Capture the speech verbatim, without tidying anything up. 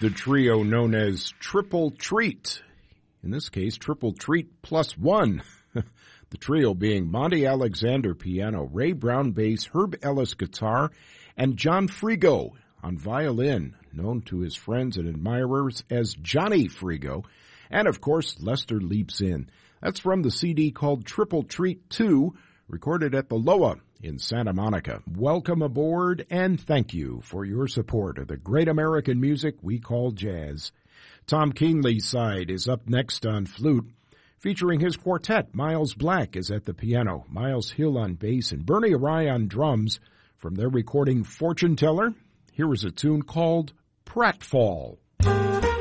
The trio known as Triple Treat. In this case, Triple Treat plus one. The trio being Monty Alexander piano, Ray Brown bass, Herb Ellis guitar, and John Frigo on violin, known to his friends and admirers as Johnny Frigo. And, of course, Lester Leaps In. That's from the C D called Triple Treat two, recorded at the Loa in Santa Monica. Welcome aboard, and thank you for your support of the great American music we call jazz. Tom Keenley's side is up next on flute, featuring his quartet. Miles Black is at the piano, Miles Hill on bass, and Bernie Arai on drums. From their recording Fortune Teller, here is a tune called Pratfall.